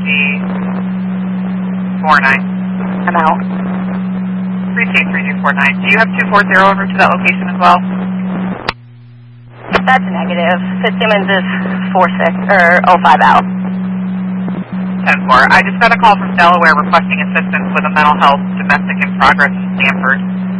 3249. I'm out. Appreciate 3249. Do you have 240 over to that location as well? That's negative. Fitzsimmons is 05 out. 10-4. I just got a call from Delaware requesting assistance with a mental health domestic in progress in Stanford.